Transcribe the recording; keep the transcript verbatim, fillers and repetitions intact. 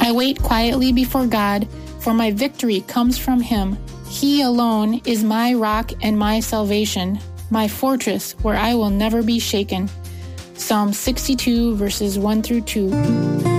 I wait quietly before God, for my victory comes from Him. He alone is my rock and my salvation, my fortress where I will never be shaken. Psalm sixty-two, verses one through two.